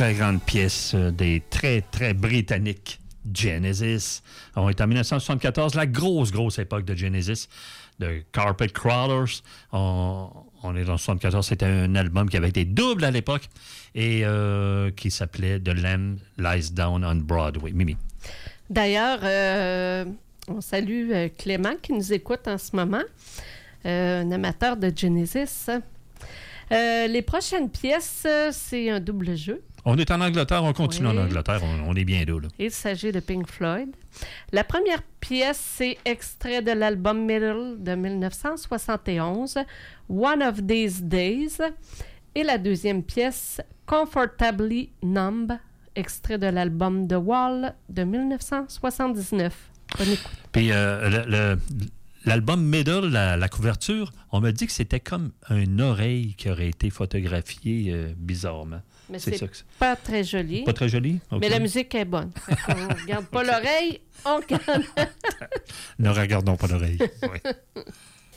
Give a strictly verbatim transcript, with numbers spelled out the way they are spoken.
très grande pièce euh, des très, très britanniques Genesis. On est en dix-neuf cent soixante-quatorze, la grosse, grosse époque de Genesis, de Carpet Crawlers. On, on est en soixante-quatorze, c'était un album qui avait été double à l'époque et euh, qui s'appelait The Lamb Lies Down on Broadway. Mimi. D'ailleurs, euh, on salue euh, Clément qui nous écoute en ce moment, euh, un amateur de Genesis. Euh, les prochaines pièces, c'est un double jeu. On est en Angleterre, on continue oui. en Angleterre, on, on est bien là, là. Il s'agit de Pink Floyd. La première pièce, c'est extrait de l'album Middle de dix-neuf cent soixante et onze, One of These Days. Et la deuxième pièce, Comfortably Numb, extrait de l'album The Wall de dix-neuf cent soixante-dix-neuf. Bonne écoute. Puis euh, le, le, l'album Middle, la, la couverture, on m'a dit que c'était comme une oreille qui aurait été photographiée euh, bizarrement. Mais c'est, c'est ça que c'est pas très joli. Pas très joli? Okay. Mais la musique est bonne. On ne regarde pas l'oreille, on regarde. Ne regardons pas l'oreille. Oui.